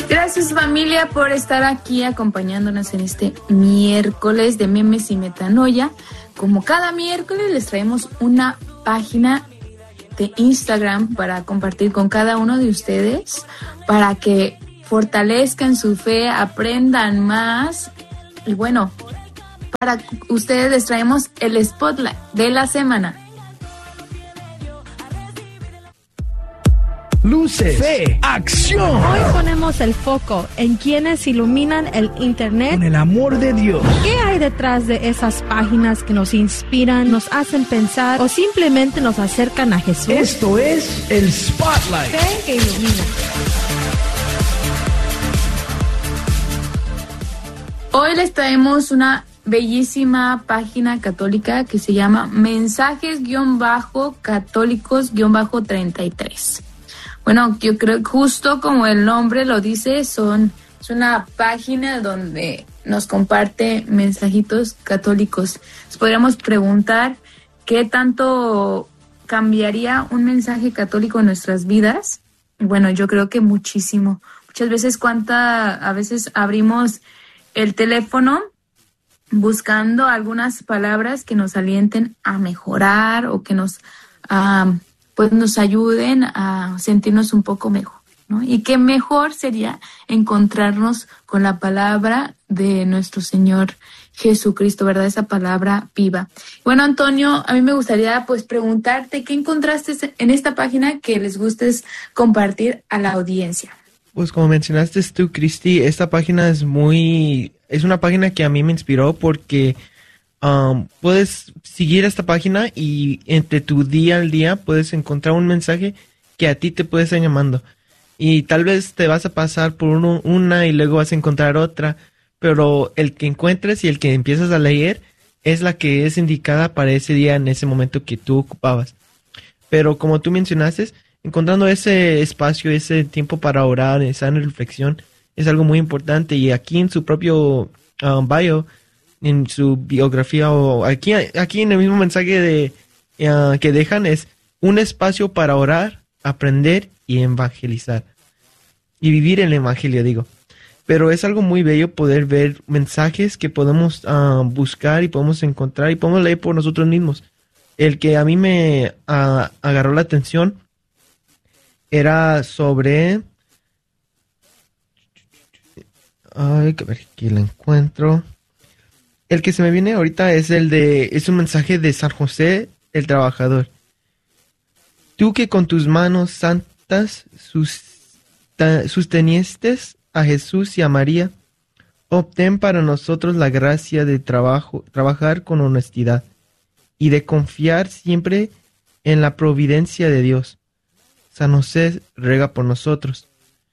Gracias, familia, por estar aquí acompañándonos en este miércoles de memes y metanoia. Como cada miércoles les traemos una página de Instagram para compartir con cada uno de ustedes, para que fortalezcan su fe, aprendan más. Y bueno, para ustedes les traemos el Spotlight de la semana. Luces, fe, acción. Hoy ponemos el foco en quienes iluminan el internet con el amor de Dios. ¿Qué hay detrás de esas páginas que nos inspiran, nos hacen pensar o simplemente nos acercan a Jesús? Esto es el Spotlight. Fe que ilumina. Hoy les traemos una bellísima página católica que se llama Mensajes-Católicos-33. Bueno, yo creo que justo como el nombre lo dice, es una página donde nos comparte mensajitos católicos. Nos podríamos preguntar qué tanto cambiaría un mensaje católico en nuestras vidas. Bueno, yo creo que muchísimo. Muchas veces a veces abrimos el teléfono buscando algunas palabras que nos alienten a mejorar o que nos ayuden a sentirnos un poco mejor, ¿no? Y qué mejor sería encontrarnos con la palabra de nuestro Señor Jesucristo, ¿verdad? Esa palabra viva. Bueno, Antonio, a mí me gustaría preguntarte, ¿qué encontraste en esta página que les gustes compartir a la audiencia? Pues como mencionaste tú, Cristi, esta página es una página que a mí me inspiró porque puedes seguir esta página y entre tu día al día puedes encontrar un mensaje que a ti te puede estar llamando. Y tal vez te vas a pasar por una y luego vas a encontrar otra, pero el que encuentres y el que empiezas a leer es la que es indicada para ese día, en ese momento que tú ocupabas. Pero como tú mencionaste, encontrando ese espacio, ese tiempo para orar, esa reflexión, es algo muy importante. Y aquí en su propio bio, en su biografía, o aquí en el mismo mensaje que dejan, es un espacio para orar, aprender y evangelizar. Y vivir el evangelio, digo. Pero es algo muy bello poder ver mensajes que podemos buscar y podemos encontrar y podemos leer por nosotros mismos. El que a mí me agarró la atención era sobre... Ay, a ver, aquí lo encuentro. El que se me viene ahorita es es un mensaje de San José, el trabajador. Tú que con tus manos santas sosteniste a Jesús y a María, obtén para nosotros la gracia de trabajar con honestidad y de confiar siempre en la providencia de Dios. San José ruega por nosotros.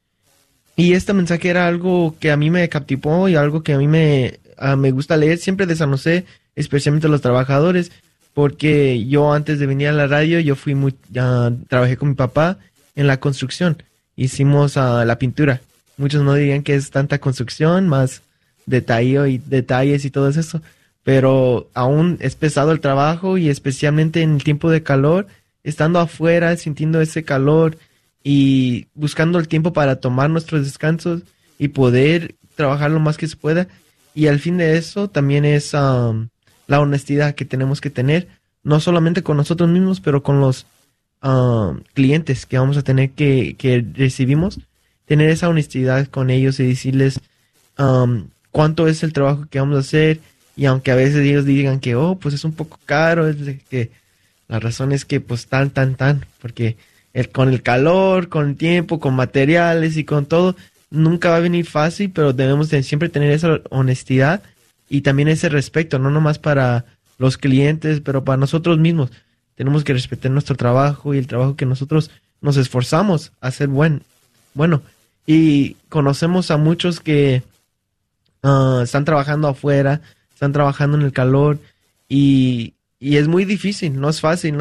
Y este mensaje era algo que a mí me captivó y algo que a mí me gusta leer siempre de San José, especialmente los trabajadores, porque yo antes de venir a la radio, trabajé con mi papá en la construcción. Hicimos la pintura. Muchos no dirían que es tanta construcción, más detalles y todo eso, pero aún es pesado el trabajo y especialmente en el tiempo de calor, estando afuera, sintiendo ese calor y buscando el tiempo para tomar nuestros descansos y poder trabajar lo más que se pueda. Y al fin de eso también es la honestidad que tenemos que tener, no solamente con nosotros mismos, pero con los clientes que vamos a tener que recibimos, tener esa honestidad con ellos y decirles cuánto es el trabajo que vamos a hacer. Y aunque a veces ellos digan que, pues es un poco caro, es de que la razón es que pues porque con el calor, con el tiempo, con materiales y con todo, nunca va a venir fácil, pero debemos siempre tener esa honestidad y también ese respeto, no nomás para los clientes, pero para nosotros mismos. Tenemos que respetar nuestro trabajo y el trabajo que nosotros nos esforzamos a hacer bueno. Y conocemos a muchos que están trabajando afuera, están trabajando en el calor y es muy difícil, no es fácil.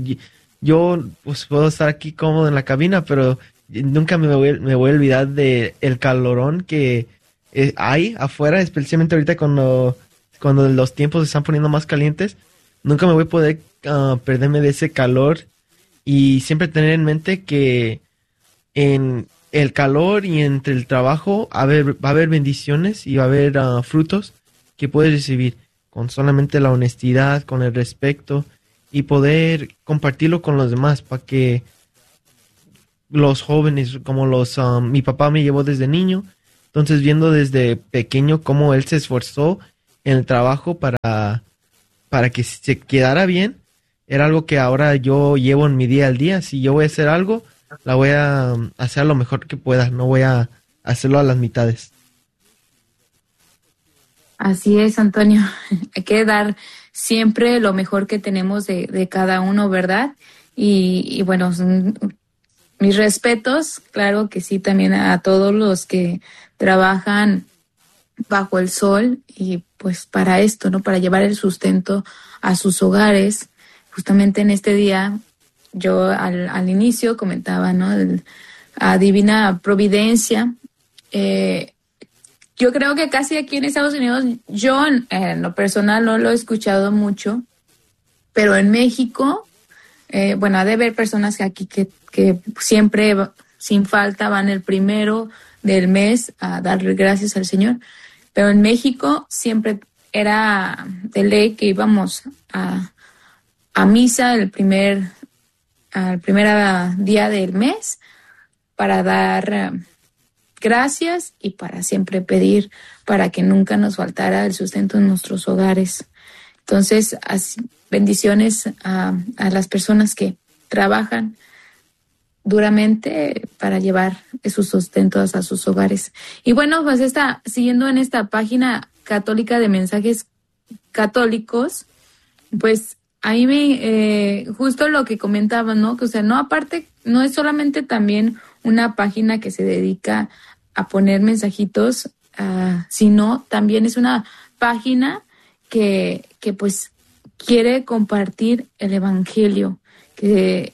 Yo pues puedo estar aquí cómodo en la cabina, pero nunca me voy a olvidar de el calorón que hay afuera, especialmente ahorita cuando los tiempos se están poniendo más calientes. Nunca me voy a poder perderme de ese calor y siempre tener en mente que en el calor y entre el trabajo va a haber bendiciones y va a haber frutos que puedes recibir con solamente la honestidad, con el respeto y poder compartirlo con los demás para que los jóvenes, como mi papá me llevó desde niño, entonces viendo desde pequeño cómo él se esforzó en el trabajo para que se quedara bien, era algo que ahora yo llevo en mi día al día. Si yo voy a hacer algo, la voy a hacer lo mejor que pueda, no voy a hacerlo a las mitades. Así es, Antonio. Hay que dar siempre lo mejor que tenemos de cada uno, ¿verdad? Y bueno, mis respetos, claro que sí, también a todos los que trabajan bajo el sol y pues para esto, ¿no? Para llevar el sustento a sus hogares. Justamente en este día, yo al inicio comentaba, ¿no? A Divina Providencia. Yo creo que casi aquí en Estados Unidos, yo en lo personal no lo he escuchado mucho, pero en México, bueno, ha de haber personas aquí que siempre, sin falta, van el primero del mes a darle gracias al Señor. Pero en México siempre era de ley que íbamos a misa al primer día del mes para dar gracias y para siempre pedir para que nunca nos faltara el sustento en nuestros hogares. Entonces, bendiciones a las personas que trabajan duramente para llevar esos sustentos a sus hogares. Y bueno, pues siguiendo en esta página católica de mensajes católicos, pues ahí justo lo que comentaba, ¿no? Que, o sea, no es solamente también una página que se dedica a poner mensajitos, sino también es una página que pues quiere compartir el evangelio, que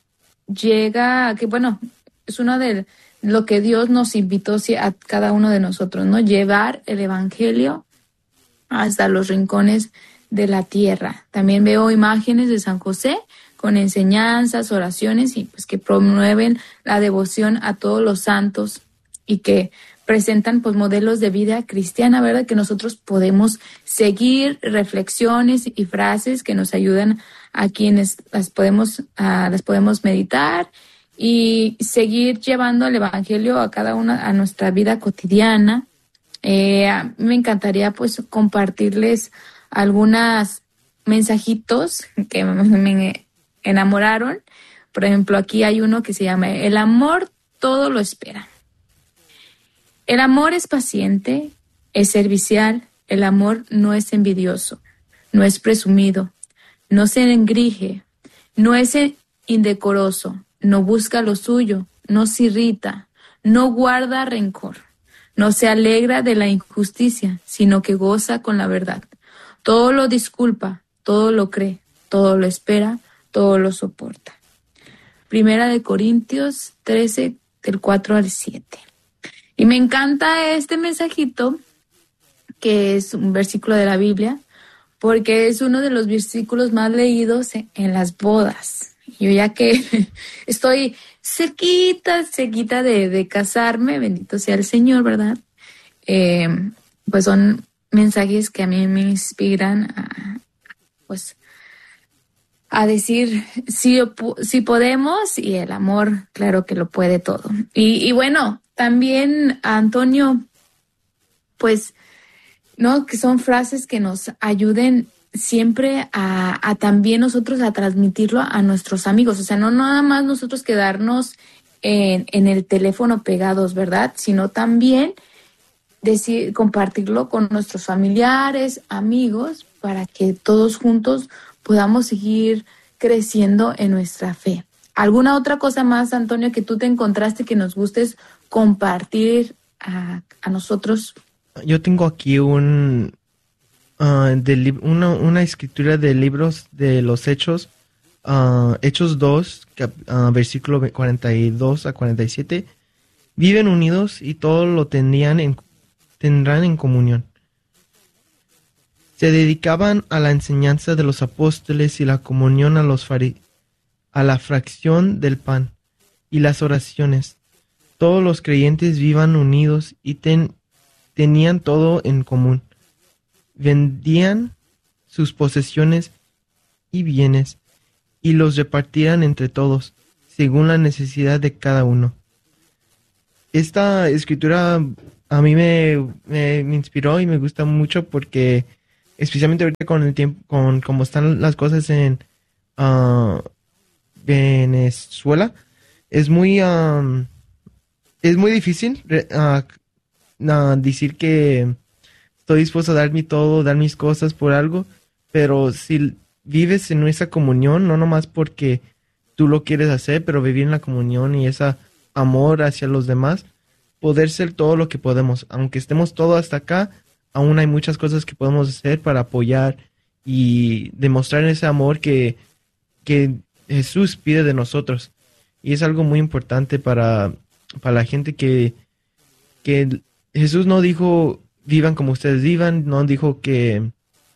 bueno, es uno de lo que Dios nos invitó a cada uno de nosotros, ¿no? Llevar el evangelio hasta los rincones de la tierra. También veo imágenes de San José con enseñanzas, oraciones y pues que promueven la devoción a todos los santos y que presentan pues modelos de vida cristiana, ¿verdad? Que nosotros podemos seguir, reflexiones y frases que nos ayudan a quienes las podemos meditar y seguir llevando el evangelio a cada una a nuestra vida cotidiana. Me encantaría pues compartirles algunos mensajitos que me enamoraron. Por ejemplo, aquí hay uno que se llama El amor todo lo espera. El amor es paciente, es servicial, el amor no es envidioso, no es presumido, no se engrije, no es indecoroso, no busca lo suyo, no se irrita, no guarda rencor, no se alegra de la injusticia, sino que goza con la verdad. Todo lo disculpa, todo lo cree, todo lo espera, todo lo soporta. Primera de Corintios 13, del 4 al 7. Y me encanta este mensajito, que es un versículo de la Biblia, porque es uno de los versículos más leídos en las bodas. Yo ya que estoy cerquita de casarme, bendito sea el Señor, ¿verdad? Pues son mensajes que a mí me inspiran a decir sí podemos, y el amor, claro que lo puede todo. Y bueno, también, Antonio, pues, ¿no? Que son frases que nos ayuden siempre a también nosotros a transmitirlo a nuestros amigos. O sea, no nada más nosotros quedarnos en el teléfono pegados, ¿verdad? Sino también compartirlo con nuestros familiares, amigos, para que todos juntos podamos seguir creciendo en nuestra fe. ¿Alguna otra cosa más, Antonio, que tú te encontraste que nos gustes compartir a nosotros? Yo tengo aquí una escritura de libros de los Hechos, Hechos 2, versículo 42 a 47. Viven unidos y todo lo tendrán en comunión. Se dedicaban a la enseñanza de los apóstoles y la comunión a la fracción del pan y las oraciones. todos los creyentes vivan unidos y tenían todo en común. Vendían sus posesiones y bienes y los repartían entre todos, según la necesidad de cada uno. Esta escritura a mí me inspiró y me gusta mucho porque, especialmente ahorita con el tiempo, con cómo están las cosas en Venezuela, es muy difícil decir que estoy dispuesto a dar mi todo, dar mis cosas por algo, pero si vives en esa comunión, no nomás porque tú lo quieres hacer, pero vivir en la comunión y ese amor hacia los demás, poder ser todo lo que podemos. Aunque estemos todos hasta acá, aún hay muchas cosas que podemos hacer para apoyar y demostrar ese amor que Jesús pide de nosotros. Y es algo muy importante para la gente que Jesús no dijo vivan como ustedes vivan, no dijo que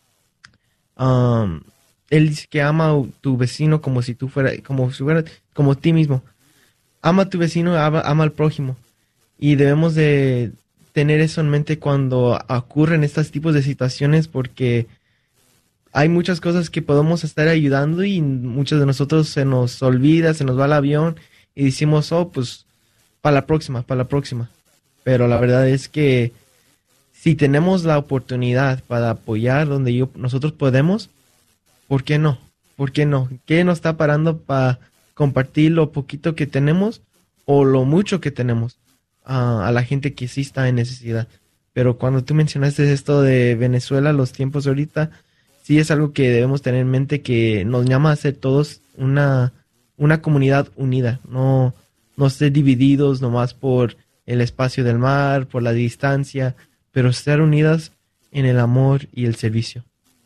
Él dice que ama a tu vecino como si tú fueras como ti mismo. Ama a tu vecino, ama al prójimo. Y debemos de tener eso en mente cuando ocurren estos tipos de situaciones, porque hay muchas cosas que podemos estar ayudando y muchos de nosotros se nos olvida, se nos va el avión y decimos, pues para la próxima. Pero la verdad es que si tenemos la oportunidad para apoyar donde nosotros podemos, ¿por qué no? ¿Por qué no? ¿Qué nos está parando para compartir lo poquito que tenemos o lo mucho que tenemos a la gente que sí está en necesidad? Pero cuando tú mencionaste esto de Venezuela, los tiempos ahorita, sí es algo que debemos tener en mente, que nos llama a ser todos una comunidad unida, no ser divididos nomás por el espacio del mar, por la distancia, pero estar unidas en el amor y el servicio.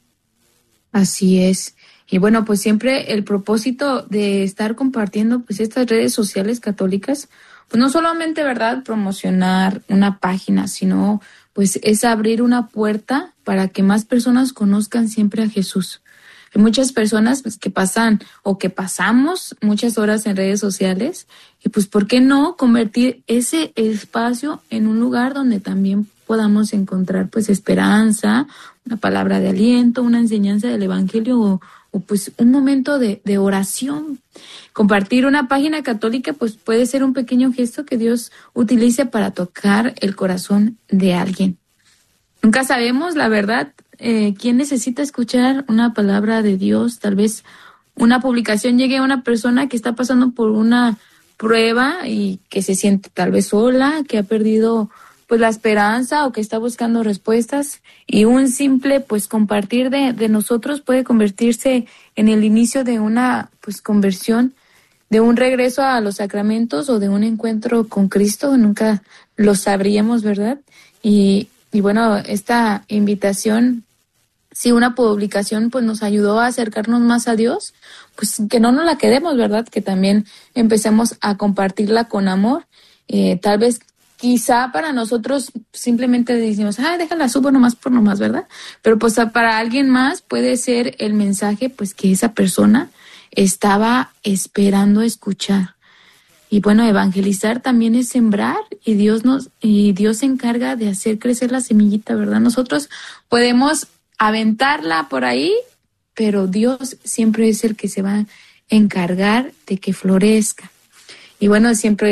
Así es. Y bueno, pues siempre el propósito de estar compartiendo pues estas redes sociales católicas, pues no solamente, ¿verdad?, promocionar una página, sino pues es abrir una puerta para que más personas conozcan siempre a Jesús. Hay muchas personas pues que pasan o que pasamos muchas horas en redes sociales y pues ¿por qué no convertir ese espacio en un lugar donde también podamos encontrar pues esperanza, una palabra de aliento, una enseñanza del evangelio o pues un momento de oración? Compartir una página católica pues puede ser un pequeño gesto que Dios utilice para tocar el corazón de alguien. Nunca sabemos, la verdad, quién necesita escuchar una palabra de Dios. Tal vez una publicación llegue a una persona que está pasando por una prueba y que se siente tal vez sola, que ha perdido pues la esperanza o que está buscando respuestas, y un simple pues compartir de nosotros puede convertirse en el inicio de una pues conversión, de un regreso a los sacramentos o de un encuentro con Cristo. Nunca lo sabríamos, ¿verdad? Y bueno, esta invitación, si una publicación pues nos ayudó a acercarnos más a Dios, pues que no nos la quedemos, ¿verdad? Que también empecemos a compartirla con amor. Tal vez quizá para nosotros simplemente decimos, déjala, subo nomás por nomás, ¿verdad? Pero pues para alguien más puede ser el mensaje pues que esa persona estaba esperando escuchar. Y bueno, evangelizar también es sembrar, y Dios se encarga de hacer crecer la semillita, ¿verdad? Nosotros podemos aventarla por ahí, pero Dios siempre es el que se va a encargar de que florezca. Y bueno,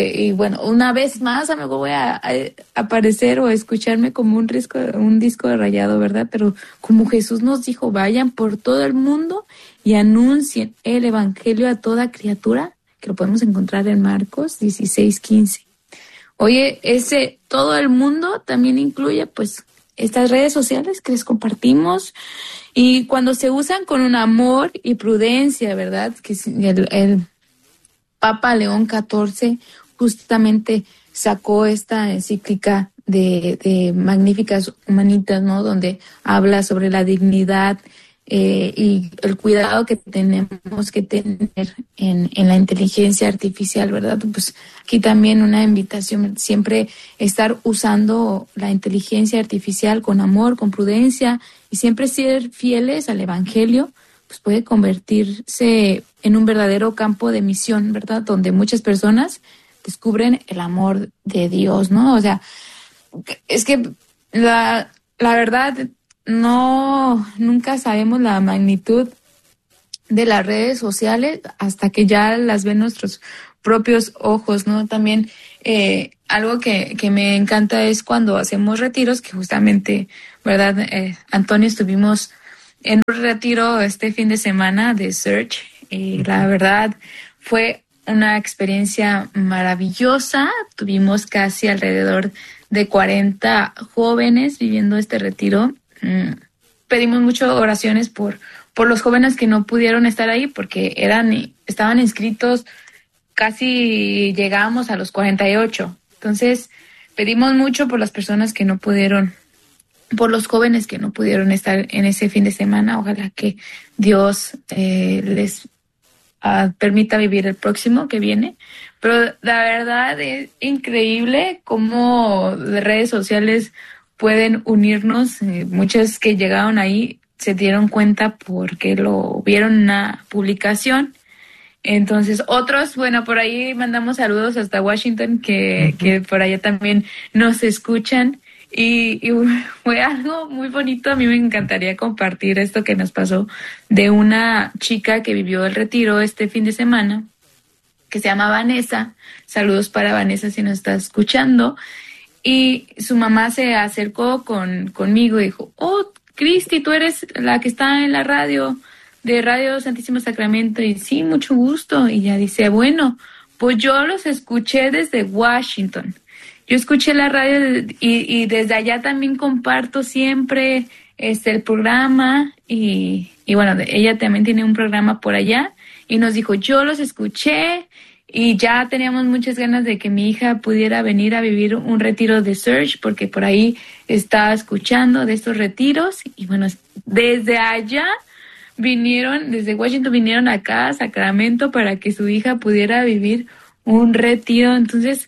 una vez más, a lo mejor voy a aparecer o a escucharme como un disco de rayado, ¿verdad? Pero como Jesús nos dijo, vayan por todo el mundo y anuncien el evangelio a toda criatura, que lo podemos encontrar en Marcos 16:15. Oye, ese todo el mundo también incluye pues estas redes sociales que les compartimos, y cuando se usan con un amor y prudencia, ¿verdad? Que el Papa León XIV justamente sacó esta encíclica de Magnificat Humanitas, ¿no? Donde habla sobre la dignidad y el cuidado que tenemos que tener en la inteligencia artificial, ¿verdad? Pues aquí también una invitación, siempre estar usando la inteligencia artificial con amor, con prudencia, y siempre ser fieles al evangelio, pues puede convertirse en un verdadero campo de misión, ¿verdad? Donde muchas personas descubren el amor de Dios, ¿no? O sea, es que la verdad nunca sabemos la magnitud de las redes sociales hasta que ya las ven nuestros propios ojos, ¿no? También algo que me encanta es cuando hacemos retiros, que justamente, ¿verdad? Antonio, estuvimos en un retiro este fin de semana de Search y la verdad fue una experiencia maravillosa. Tuvimos casi alrededor de 40 jóvenes viviendo este retiro. Pedimos muchas oraciones por los jóvenes que no pudieron estar ahí porque estaban inscritos, casi llegábamos a los 48. Entonces, pedimos mucho por las personas que no pudieron, por los jóvenes que no pudieron estar en ese fin de semana. Ojalá que Dios les permita vivir el próximo que viene. Pero la verdad es increíble cómo las redes sociales pueden unirnos. Muchos que llegaron ahí se dieron cuenta porque lo vieron en una publicación. Entonces, otros, bueno, por ahí mandamos saludos hasta Washington, que por allá también nos escuchan. Y fue algo muy bonito. A mí me encantaría compartir esto que nos pasó de una chica que vivió el retiro este fin de semana, que se llama Vanessa. Saludos para Vanessa si nos está escuchando. Y su mamá se acercó conmigo y dijo, oh, Cristi, tú eres la que está en la radio, de Radio Santísimo Sacramento. Y sí, mucho gusto. Y ella dice, bueno, pues yo los escuché desde Washington. Yo escuché la radio y desde allá también comparto siempre el programa. Y bueno, ella también tiene un programa por allá. Y nos dijo, yo los escuché. Y ya teníamos muchas ganas de que mi hija pudiera venir a vivir un retiro de Search, porque por ahí estaba escuchando de estos retiros. Y bueno, desde allá desde Washington vinieron acá a Sacramento para que su hija pudiera vivir un retiro. Entonces,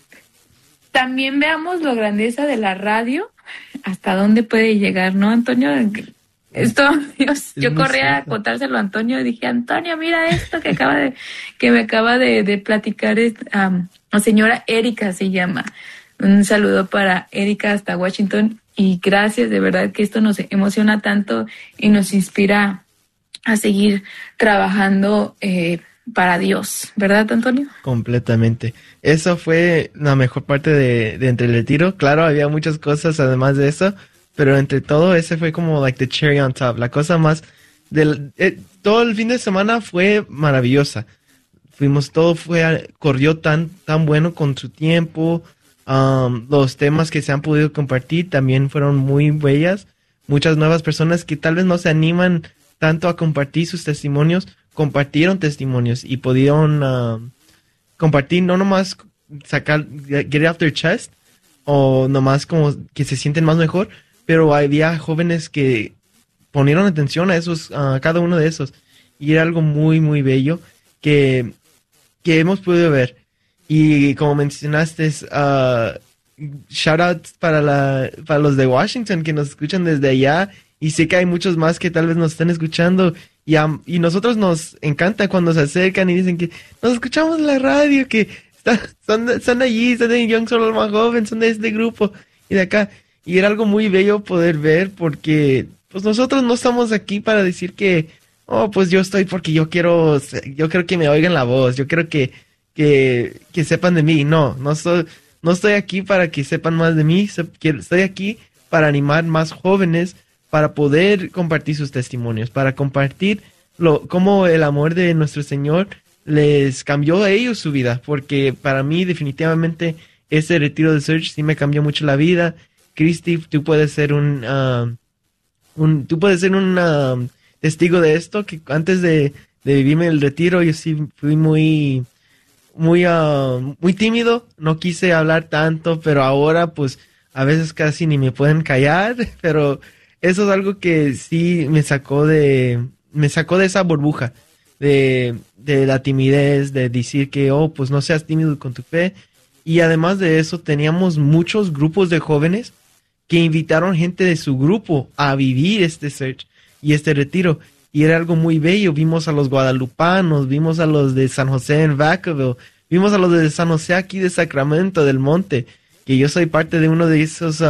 también veamos la grandeza de la radio, hasta dónde puede llegar, ¿no, Antonio? Esto, yo corría a contárselo a Antonio y dije, Antonio, mira esto que me acaba de platicar la señora Erika se llama. Un saludo para Erika hasta Washington y gracias, de verdad que esto nos emociona tanto y nos inspira a seguir trabajando para Dios, ¿verdad, Antonio? Completamente. Eso fue la mejor parte de entre el retiro. Claro, había muchas cosas además de eso, pero entre todo ese fue como like the cherry on top. La cosa más todo el fin de semana fue maravillosa. Corrió tan bueno con su tiempo. Los temas que se han podido compartir también fueron muy bellas. Muchas nuevas personas que tal vez no se animan tanto a compartir sus testimonios, compartieron testimonios y pudieron compartir, no nomás get it off their chest, o nomás como que se sienten más mejor, pero había jóvenes que ponieron atención a cada uno de esos, y era algo muy, muy bello que hemos podido ver. Y como mencionaste, shout outs para los de Washington que nos escuchan desde allá, y sé que hay muchos más que tal vez nos estén escuchando, y nosotros nos encanta cuando se acercan y dicen que nos escuchamos en la radio, que son allí, son de Young Solo más joven, son de este grupo y de acá. Y era algo muy bello poder ver, porque pues nosotros no estamos aquí para decir que, oh, pues yo estoy porque yo quiero que me oigan la voz, yo quiero que sepan de mí. No estoy aquí para que sepan más de mí, estoy aquí para animar más jóvenes, para poder compartir sus testimonios, para compartir cómo el amor de nuestro Señor les cambió a ellos su vida, porque para mí definitivamente ese retiro de Search sí me cambió mucho la vida. Cristi, tú puedes ser un testigo de esto, que antes de vivirme el retiro yo sí fui muy tímido, no quise hablar tanto, pero ahora pues a veces casi ni me pueden callar, pero eso es algo que sí me sacó de esa burbuja de la timidez, de decir que, oh, pues no seas tímido con tu fe. Y además de eso, teníamos muchos grupos de jóvenes que invitaron gente de su grupo a vivir este Search y este retiro. Y era algo muy bello. Vimos a los guadalupanos, vimos a los de San José en Vacaville, Vimos a los de San José aquí de Sacramento, del Monte, que yo soy parte de uno de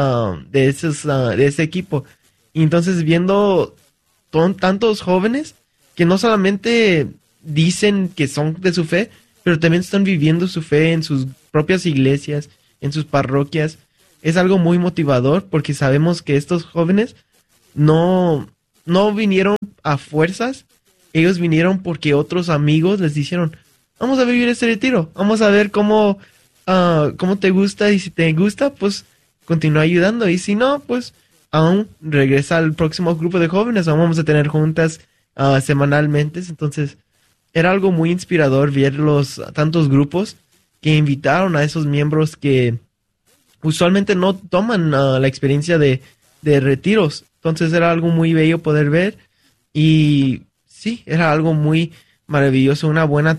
de ese equipo. Y entonces viendo tantos jóvenes que no solamente dicen que son de su fe, pero también están viviendo su fe en sus propias iglesias, en sus parroquias. Es algo muy motivador porque sabemos que estos jóvenes no vinieron a fuerzas, ellos vinieron porque otros amigos les dijeron, vamos a vivir este retiro, vamos a ver cómo te gusta, y si te gusta, pues continúa ayudando, y si no, pues aún regresa al próximo grupo de jóvenes, aún vamos a tener juntas semanalmente. Entonces era algo muy inspirador ver tantos grupos que invitaron a esos miembros que usualmente no toman la experiencia de retiros. Entonces era algo muy bello poder ver, y sí, era algo muy maravilloso,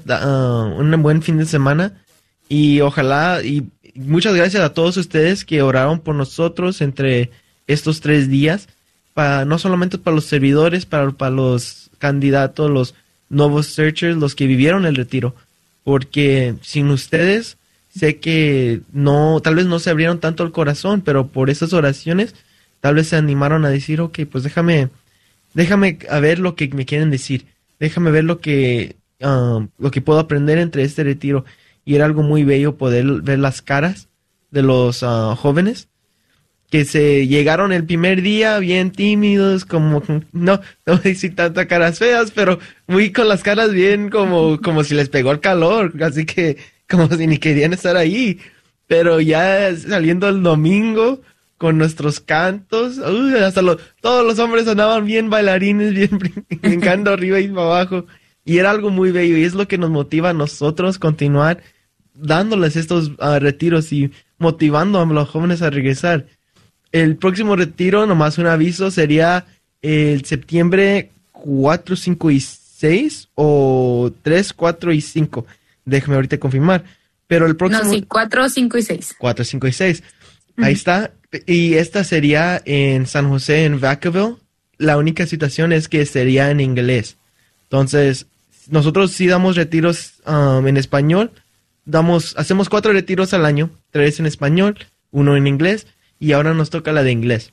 un buen fin de semana, y ojalá, y muchas gracias a todos ustedes que oraron por nosotros entre estos 3 días, no solamente para los servidores, para los candidatos, los nuevos searchers, los que vivieron el retiro, porque sin ustedes sé que tal vez no se abrieron tanto el corazón, pero por esas oraciones tal vez se animaron a decir, ok, pues déjame a ver lo que me quieren decir, déjame ver lo que puedo aprender entre este retiro. Y era algo muy bello poder ver las caras de los jóvenes que se llegaron el primer día bien tímidos, como no voy a decir tantas caras feas, pero muy con las caras bien como si les pegó el calor, así que como si ni querían estar ahí. Pero ya saliendo el domingo con nuestros cantos, hasta todos los hombres andaban bien bailarines, bien brincando arriba y para abajo, y era algo muy bello, y es lo que nos motiva a nosotros continuar dándoles estos retiros y motivando a los jóvenes a regresar. El próximo retiro, nomás un aviso, sería el septiembre 4, 5 y 6 o 3, 4 y 5. Déjame ahorita confirmar. Pero el próximo... No, sí, 4, 5 y 6. 4, 5 y 6. Ahí está. Y esta sería en San José, en Vacaville. La única situación es que sería en inglés. Entonces, nosotros sí damos retiros en español. Hacemos 4 retiros al año, 3 en español, 1 en inglés, y ahora nos toca la de inglés.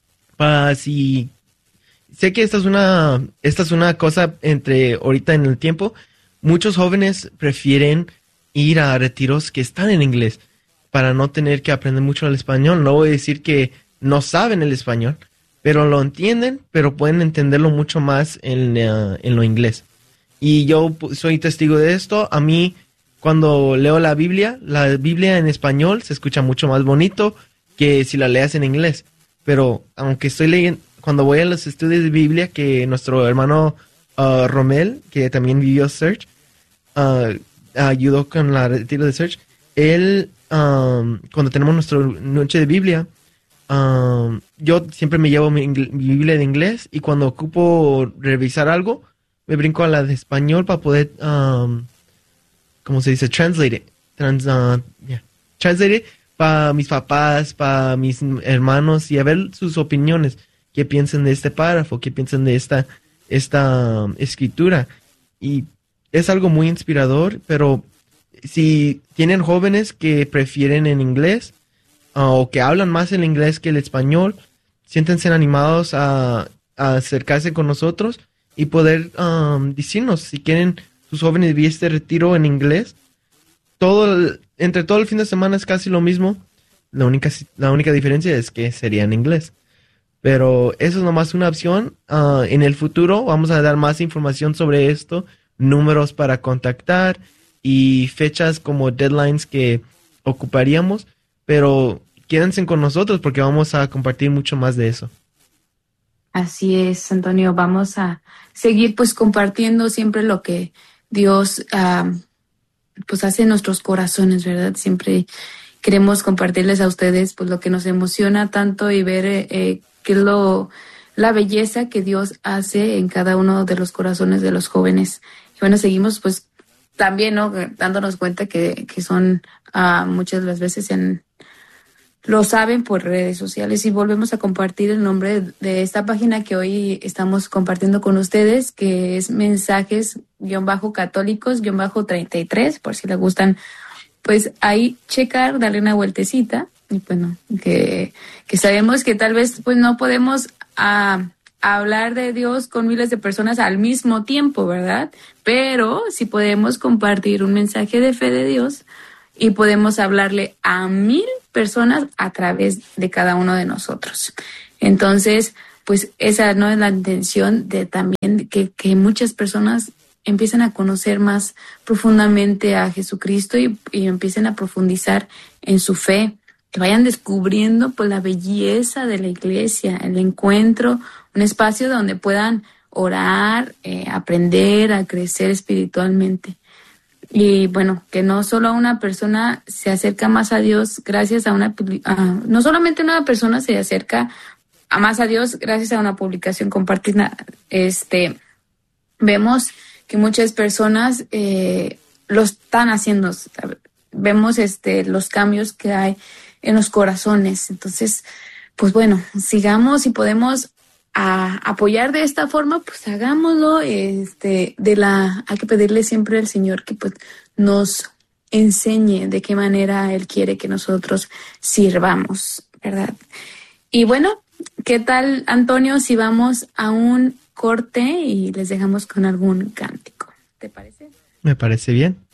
Sé que esta es una cosa entre ahorita en el tiempo. Muchos jóvenes prefieren ir a retiros que están en inglés para no tener que aprender mucho el español. No voy a decir que no saben el español, pero lo entienden, pero pueden entenderlo mucho más en lo inglés. Y yo soy testigo de esto. A mí, cuando leo la Biblia en español se escucha mucho más bonito que si la leas en inglés. Pero aunque estoy leyendo, cuando voy a los estudios de Biblia, que nuestro hermano Romel, que también vivió Search, ayudó con la retiro de Search, él, cuando tenemos nuestra noche de Biblia, yo siempre me llevo mi Biblia de inglés, y cuando ocupo revisar algo, me brinco a la de español para poder, ¿cómo se dice? Translate it. Translate it para mis papás, para mis hermanos, y a ver sus opiniones, qué piensan de este párrafo, qué piensan de esta escritura. Y es algo muy inspirador, pero si tienen jóvenes que prefieren en inglés o que hablan más el inglés que el español, siéntense animados a acercarse con nosotros y poder decirnos si quieren sus jóvenes vivir este retiro en inglés. Entre todo el fin de semana es casi lo mismo. La única diferencia es que sería en inglés. Pero eso es nomás una opción. En el futuro vamos a dar más información sobre esto, números para contactar y fechas como deadlines que ocuparíamos. Pero quédense con nosotros porque vamos a compartir mucho más de eso. Así es, Antonio. Vamos a seguir pues compartiendo siempre lo que Dios pues hace en nuestros corazones, ¿verdad? Siempre queremos compartirles a ustedes pues lo que nos emociona tanto y ver qué es la belleza que Dios hace en cada uno de los corazones de los jóvenes. Y bueno, seguimos pues también, ¿no?, dándonos cuenta que son muchas de las veces lo saben por redes sociales, y volvemos a compartir el nombre de esta página que hoy estamos compartiendo con ustedes, que es mensajes-católicos-33, por si les gustan, pues ahí checar, darle una vueltecita. Y bueno, que sabemos que tal vez pues no podemos hablar de Dios con miles de personas al mismo tiempo, ¿verdad? Pero sí podemos compartir un mensaje de fe de Dios y podemos hablarle a 1000 personas a través de cada uno de nosotros. Entonces, pues esa no es la intención de también que muchas personas empiecen a conocer más profundamente a Jesucristo y empiecen a profundizar en su fe, que vayan descubriendo pues la belleza de la iglesia, el encuentro, un espacio donde puedan orar, aprender a crecer espiritualmente. Y bueno, que no solo una persona se acerca más a Dios gracias a no solamente una persona se acerca más a Dios gracias a una publicación compartida. Vemos que muchas personas lo están haciendo. Vemos los cambios que hay en los corazones. Entonces, pues bueno, sigamos, y podemos apoyar de esta forma, pues hagámoslo. Hay que pedirle siempre al Señor que pues nos enseñe de qué manera Él quiere que nosotros sirvamos, ¿verdad? Y bueno, ¿qué tal, Antonio, si vamos a un corte y les dejamos con algún cántico? ¿Te parece? Me parece bien.